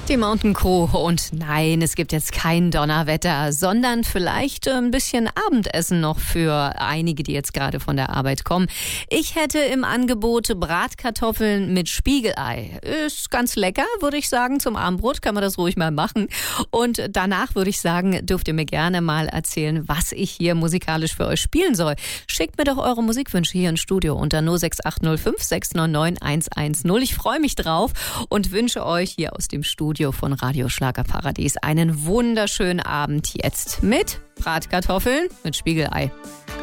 Die Mountain Crew und nein, es gibt jetzt kein Donnerwetter, sondern vielleicht ein bisschen Abendessen noch für einige, die jetzt gerade von der Arbeit kommen. Ich hätte im Angebot Bratkartoffeln mit Spiegelei. Ist ganz lecker, würde ich sagen. Zum Abendbrot kann man das ruhig mal machen. Und danach würde ich sagen, dürft ihr mir gerne mal erzählen, was ich hier musikalisch für euch spielen soll. Schickt mir doch eure Musikwünsche hier ins Studio unter 06805 699 110. Ich freue mich drauf und wünsche euch hier aus dem Studio von Radio Schlagerparadies einen wunderschönen Abend jetzt mit Bratkartoffeln mit Spiegelei.